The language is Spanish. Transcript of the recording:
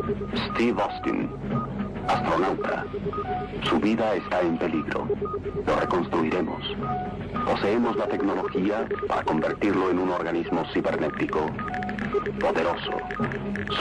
Steve Austin, astronauta. Su vida está en peligro. Lo reconstruiremos. Poseemos la tecnología para convertirlo en un organismo cibernético poderoso.